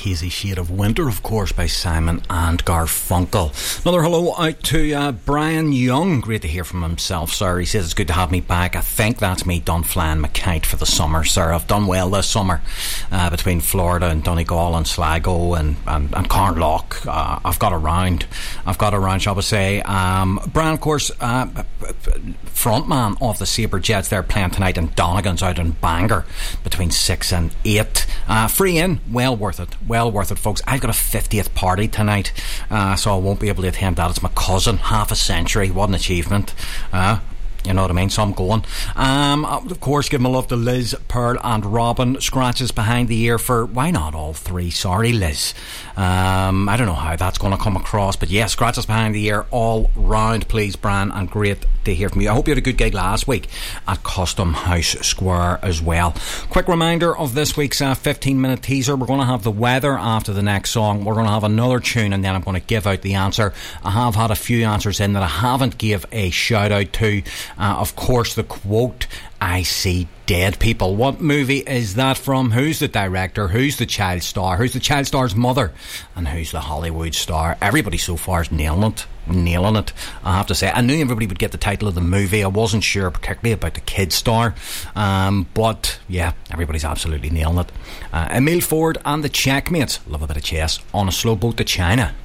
Hazy Shade of Winter, of course, by Simon and Garfunkel. Another hello out to Brian Young. Great to hear from himself, sir. He says it's good to have me back. I think that's me done flying my kite for the summer, sir. I've done well this summer between Florida and Donegal and Sligo and Carnlough. I've got around, shall we say. Brian, of course, frontman of the Sabre Jets, they're playing tonight in Donegan's out in Bangor between 6 and 8. Free in, well worth it, folks. I've got a 50th party tonight, so I won't be able to attend that. It's my cousin, half a century. What an achievement. You know what I mean? So I'm going. Of course, give my love to Liz, Pearl and Robin. Scratches behind the ear for, why not all three? Sorry, Liz. I don't know how that's going to come across, but yeah, scratches behind the ear all round, please, Bran, and great to hear from you. I hope you had a good gig last week at Custom House Square as well. Quick reminder of this week's 15-minute teaser. We're going to have the weather after the next song. We're going to have another tune, and then I'm going to give out the answer. I have had a few answers in that I haven't give a shout out to. Of course, the quote, "I see dead people." What movie is that from? Who's the director? Who's the child star? Who's the child star's mother? And who's the Hollywood star? Everybody so far is nailing it, I have to say. I knew everybody would get the title of the movie. I wasn't sure particularly about the kid star, but yeah, everybody's absolutely nailing it. Emile Ford and the Checkmates, love a bit of chess, on a slow boat to China.